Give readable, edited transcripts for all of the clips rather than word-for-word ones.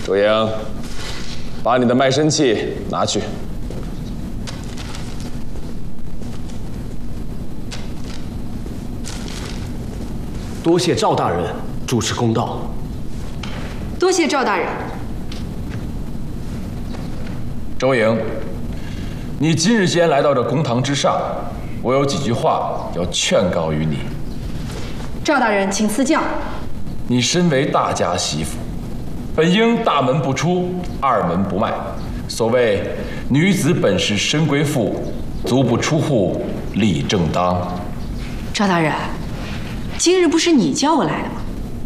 周莹，把你的卖身契拿去。 多谢赵大人主持公道。 多谢赵大人。 周莹，你今日既然来到这公堂之上，我有几句话要劝告于你。 赵大人，请赐教。 你身为大家媳妇，本应大门不出，二门不迈。所谓女子本是深闺妇，足不出户理正当。 赵大人，今日不是你叫我来的吗？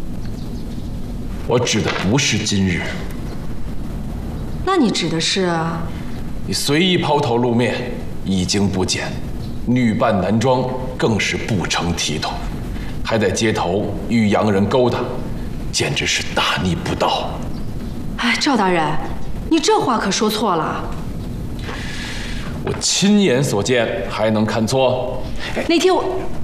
我指的不是今日。 那你指的是？ 你随意抛头露面，已经不检；女扮男装更是不成体统，还在街头与洋人勾搭，简直是大逆不道。 哎，赵大人，你这话可说错了。 我亲眼所见，还能看错？ 那天我……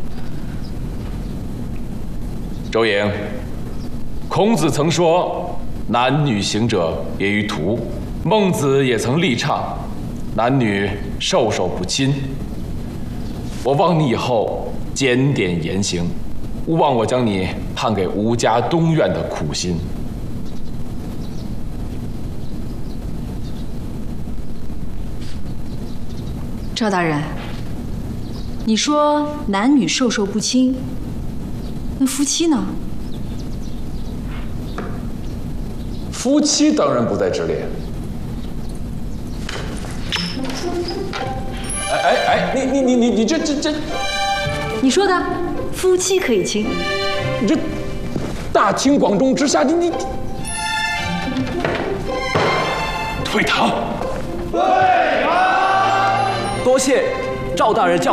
周莹，孔子曾说：“男女行者，别于途。”孟子也曾力倡：“男女授受不亲。”我望你以后检点言行，勿忘我将你判给吴家东院的苦心。 赵大人，你说男女授受不亲，那夫妻呢？ 夫妻当然不在之列。你这， 你说的夫妻可以亲， 你这大庭广众之下，你退堂。 多谢赵大人教。